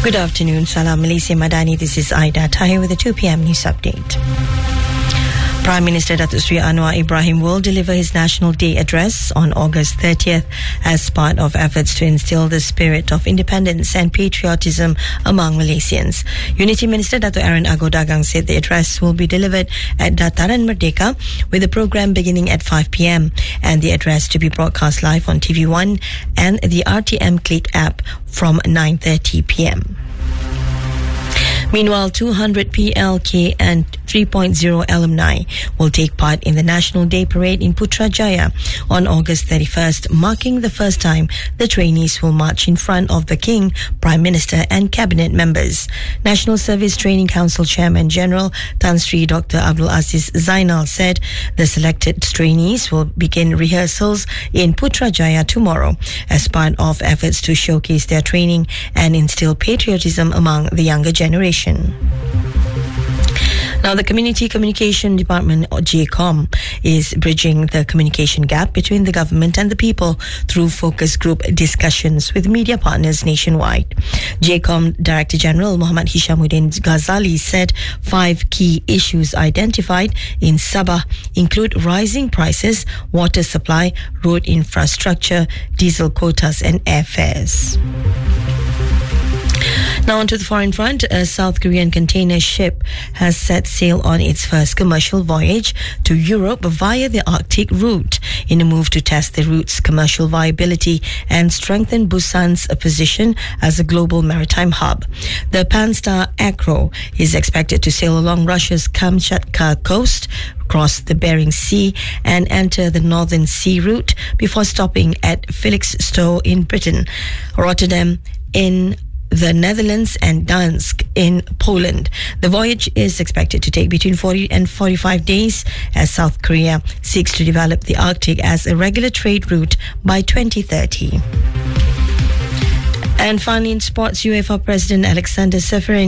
Good afternoon, Salam Malaysia Madani. This is Aida Tahir with the 2 p.m. news update. Prime Minister Datuk Seri Anwar Ibrahim will deliver his National Day address on August 30th as part of efforts to instill the spirit of independence and patriotism among Malaysians. Unity Minister Datuk Aaron Agodagang said the address will be delivered at Dataran Merdeka with the program beginning at 5 p.m. and the address to be broadcast live on TV1 and the RTM Click app from 9:30 p.m. Meanwhile, 200 PLK and 3.0 alumni will take part in the National Day Parade in Putrajaya on August 31st, marking the first time the trainees will march in front of the King, Prime Minister and Cabinet members. National Service Training Council Chairman General Tan Sri Dr. Abdul Aziz Zainal said the selected trainees will begin rehearsals in Putrajaya tomorrow as part of efforts to showcase their training and instill patriotism among the younger generation. Now, the Community Communication Department, or JCOM, is bridging the communication gap between the government and the people through focus group discussions with media partners nationwide. JCOM Director General Muhammad Hishamuddin Ghazali said 5 key issues identified in Sabah include rising prices, water supply, road infrastructure, diesel quotas and airfares. Now onto the foreign front, a South Korean container ship has set sail on its first commercial voyage to Europe via the Arctic route in a move to test the route's commercial viability and strengthen Busan's position as a global maritime hub. The Panstar Acro is expected to sail along Russia's Kamchatka coast, cross the Bering Sea and enter the Northern Sea route before stopping at Felixstowe in Britain, Rotterdam in the Netherlands and Gdansk in Poland. The voyage is expected to take between 40 and 45 days as South Korea seeks to develop the Arctic as a regular trade route by 2030. And finally in sports, UEFA President Alexander Seferin